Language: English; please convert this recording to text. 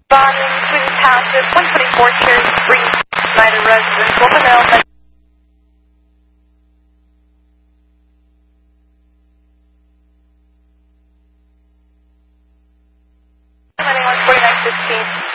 Bonnie, Twin Township, 124 Cherry Street, United Residence, Wilmington, 4915.